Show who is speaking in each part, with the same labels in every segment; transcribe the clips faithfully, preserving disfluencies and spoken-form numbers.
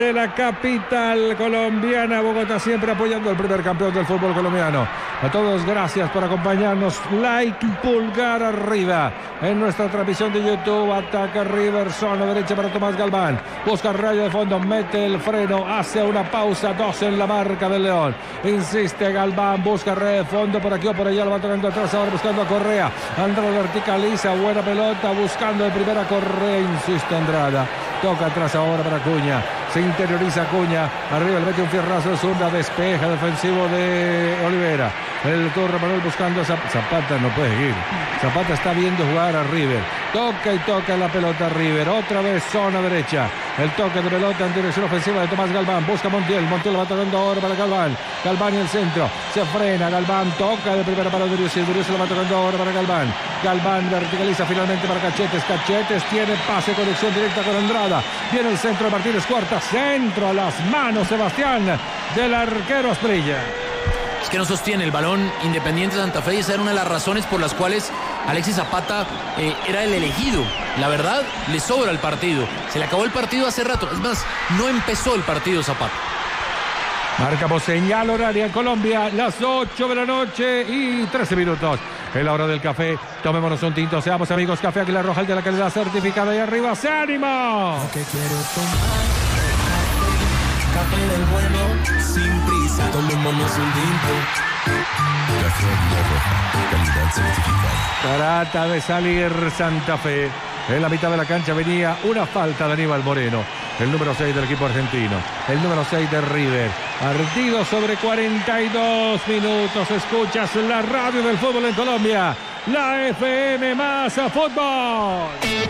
Speaker 1: De la capital colombiana, Bogotá, siempre apoyando al primer campeón del fútbol colombiano. A todos, gracias por acompañarnos. Like, pulgar arriba en nuestra transmisión de YouTube. Ataca River, zona derecha para Tomás Galván. Busca rayo de fondo, mete el freno, hace una pausa, dos en la marca del León. Insiste Galván, busca rayo de fondo por aquí o por allá, lo va tocando atrás, ahora buscando a Correa. Andrada verticaliza, buena pelota, buscando de primera Correa, insiste Andrada. Toca atrás ahora para Acuña. Se interioriza Acuña. Arriba le mete un fierrazo de zurda. Despeja defensivo de Olivera. El Torre Manuel buscando a Zapata. No puede ir. Zapata está viendo jugar a River. Toca y toca la pelota a River. Otra vez zona derecha. El toque de pelota en dirección ofensiva de Tomás Galván. Busca Montiel. Montiel va tocando ahora para Galván. Galván en el centro. Se frena. Galván toca de primera para Durius. Durius lo va tocando ahora para Galván. Galván verticaliza finalmente para Cachetes. Cachetes tiene pase, conexión directa con Andrada. Viene el centro de Martínez Cuarta. Centro a las manos, Sebastián, del arquero Asprilla.
Speaker 2: Es que no sostiene el balón Independiente Santa Fe y esa era una de las razones por las cuales Alexis Zapata eh, era el elegido. La verdad, le sobra el partido. Se le acabó el partido hace rato. Es más, no empezó el partido Zapata.
Speaker 1: Marcamos señal horaria en Colombia, las ocho de la noche y trece minutos. Es la hora del café. Tomémonos un tinto, seamos amigos. Café Águila Roja, el de la calidad certificada. Y arriba, ¡se anima!
Speaker 3: Que quiero tomar café del bueno, sin prisa. Tomémonos un tinto.
Speaker 4: Café Águila Roja, calidad certificada.
Speaker 1: Trata de salir Santa Fe. En la mitad de la cancha venía una falta de Aníbal Moreno, el número seis del equipo argentino, el número seis de River. Partido sobre cuarenta y dos minutos. Escuchas la radio del fútbol en Colombia, la F M más a fútbol.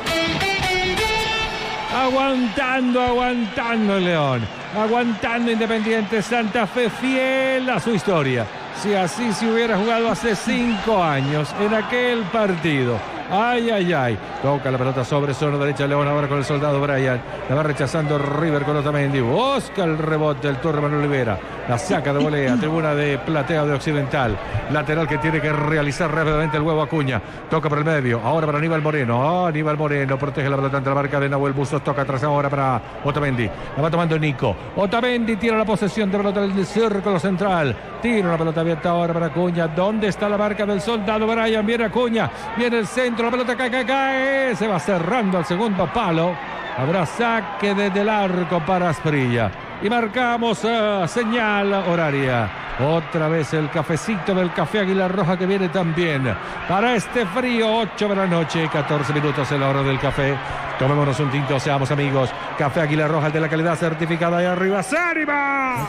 Speaker 1: Aguantando, aguantando el León, aguantando Independiente Santa Fe, fiel a su historia. Si así se hubiera jugado hace cinco años en aquel partido. Ay, ay, ay. Toca la pelota sobre zona derecha. León ahora con el soldado Brian. La va rechazando River con Otamendi. Busca el rebote del Torre Manuel Olivera. La saca de volea. Tribuna de platea de Occidental. Lateral que tiene que realizar rápidamente el huevo Acuña. Toca por el medio. Ahora para Aníbal Moreno. Oh, Aníbal Moreno protege la pelota ante la marca de Nahuel Bustos. Toca atrás ahora para Otamendi. La va tomando Nico. Otamendi tiene la posesión de pelota del círculo central. Tira una pelota abierta ahora para Acuña. ¿Dónde está la marca del soldado Brian? Viene Acuña. Viene el centro. La pelota cae, cae, cae. Se va cerrando al segundo palo. Habrá saque desde el arco para Asprilla. Y marcamos uh, señal horaria. Otra vez el cafecito del Café Águila Roja que viene también para este frío. ocho de la noche, catorce minutos en la hora del café. Tomémonos un tinto, seamos amigos. Café Águila Roja, el de la calidad certificada. Ahí arriba, ¡Sárima!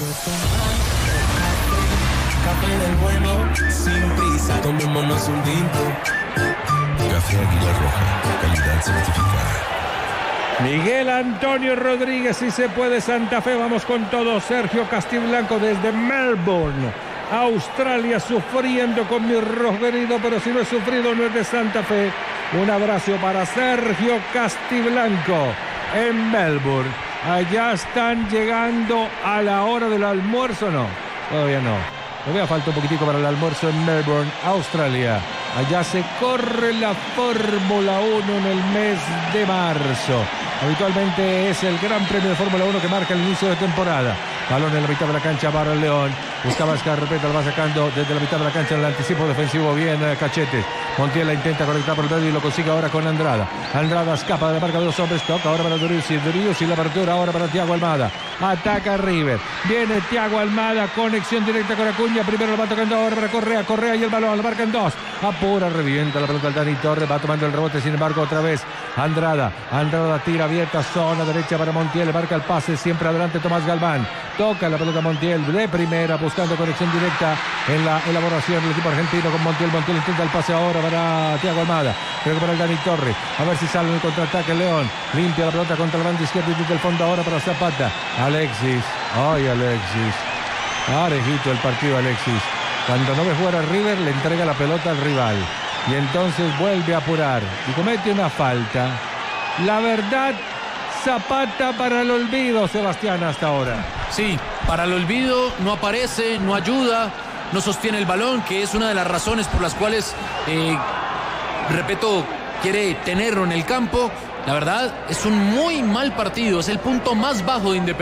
Speaker 3: Café del bueno, sin prisa. Tomémonos un tinto.
Speaker 4: Café Águila Roja, calidad certificada.
Speaker 1: Miguel Antonio Rodríguez, si se puede, Santa Fe, vamos con todo. Sergio Castiblanco desde Melbourne, Australia, sufriendo con mi rojo herido, pero si no he sufrido no es de Santa Fe. Un abrazo para Sergio Castiblanco en Melbourne. Allá están llegando a la hora del almuerzo, ¿no? Todavía no. Todavía falta un poquitico para el almuerzo en Melbourne, Australia. Allá se corre la Fórmula uno en el mes de marzo. Habitualmente es el Gran Premio de Fórmula uno que marca el inicio de temporada. Balón en la mitad de la cancha para el León. Buscaba Escarpeta, lo va sacando desde la mitad de la cancha en el anticipo defensivo. Bien, Cachetes. Montiel la intenta conectar por el medio y lo consigue ahora con Andrada. Andrada escapa de la marca de los hombres. Toca ahora para Durius. Durius y la apertura ahora para Thiago Almada. Ataca River. Viene Thiago Almada. Conexión directa con Acuña. Primero lo va tocando ahora para Correa. Correa y el balón. Lo marcan dos. Apura, revienta la pelota al Dani Torres. Va tomando el rebote. Sin embargo, otra vez Andrada. Andrada tira abierta. Zona derecha para Montiel. Le marca el pase. Siempre adelante Tomás Galván. Toca la pelota Montiel de primera, buscando conexión directa en la elaboración del equipo argentino con Montiel. Montiel intenta el pase ahora para Thiago Almada. Recupera el Dani Torres. A ver si sale en el contraataque León. Limpia la pelota contra el bando izquierdo y desde el fondo ahora para Zapata. Alexis. Ay, Alexis. Parejito el partido, Alexis. Cuando no ve jugar a River, le entrega la pelota al rival. Y entonces vuelve a apurar. Y comete una falta. La verdad, Zapata para el olvido, Sebastián, hasta ahora.
Speaker 2: Sí, para el olvido, no aparece, no ayuda, no sostiene el balón, que es una de las razones por las cuales, eh, repito, quiere tenerlo en el campo La verdad, es un muy mal partido, es el punto más bajo de Independiente.